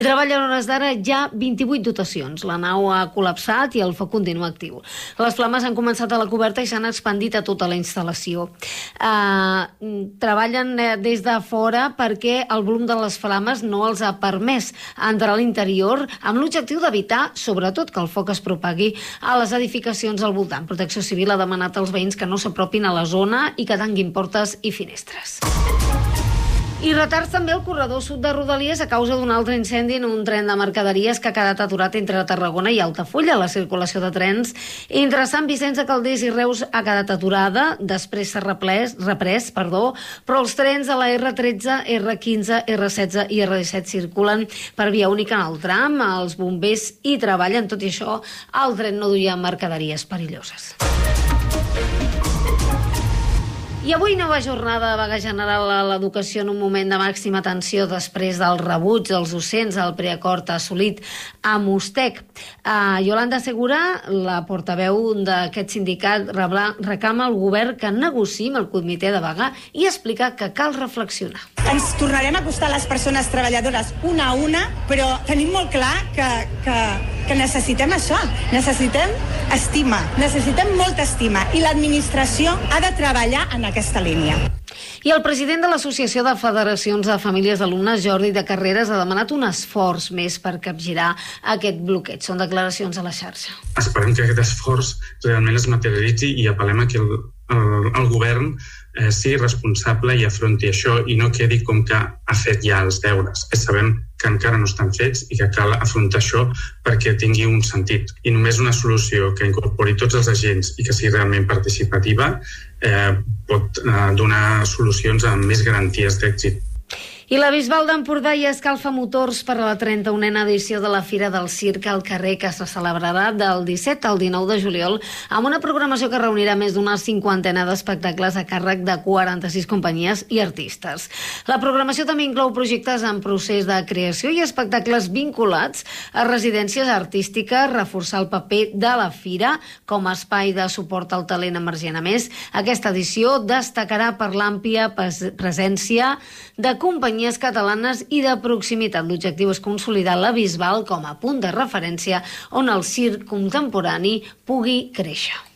Treballen a hores d'ara ja 28 dotacions. La nau ha col·lapsat i el foc continua actiu. Les flames han començat a la coberta i s'han expandit a tota la instal·lació. Treballen des de fora perquè el volum de les flames no els ha permès entrar a l'interior amb l'objectiu d'evitar, sobretot, que el foc es propagui a les edificacions al voltant. Protecció Civil ha demanat als veïns que no s'apropin a la zona i que tanquin portes i finestres. I retards també al corredor sud de Rodalies a causa d'un altre incendi en un tren de mercaderies que ha quedat aturat entre Tarragona i Altafulla. La circulació de trens entre Sant Vicenç de Calders i Reus ha quedat aturada, després s'ha reprès, però els trens a la R13, R15, R16 i R17 circulen per via única en el tram. Els bombers hi treballen, tot i això, el tren no duia mercaderies perilloses. I avui nova jornada de vaga general a l'educació en un moment de màxima tensió després del rebuig dels docents al preacord assolit a Mostec. Yolanda Segura, la portaveu d'aquest sindicat, reclama al govern que negociï amb el comitè de vaga i explica que cal reflexionar. Ens tornarem a acostar a les persones treballadores una a una, però tenim molt clar que necessitem això. Necessitem estima, necessitem molta estima i l'administració ha de treballar en aquesta línia. I el president de l'Associació de Federacions de Famílies d'Alumnes, Jordi de Carreras, ha demanat un esforç més per capgirar aquest bloqueig. Són declaracions a la xarxa. Esperem que aquest esforç realment es materialitzi i apel·lem a que el govern sigui responsable i afronti això i no quedi com que ha fet ja els deures, que sabem que encara no estan fets i que cal afrontar això perquè tingui un sentit. I només una solució que incorpori tots els agents i que sigui realment participativa pot donar solucions amb més garanties d'èxit. I la Bisbal d'Empordà ja escalfa motors per a la 31a edició de la Fira del Circ al carrer, que se celebrarà del 17 al 19 de juliol amb una programació que reunirà més d'una 50 d'espectacles a càrrec de 46 companyies i artistes. La programació també inclou projectes en procés de creació i espectacles vinculats a residències artístiques, reforçar el paper de la Fira com a espai de suport al talent emergent. A més, aquesta edició destacarà per l'àmplia presència de companyies catalanes i de proximitat. L'objectiu és consolidar la Bisbal com a punt de referència on el circ contemporani pugui créixer.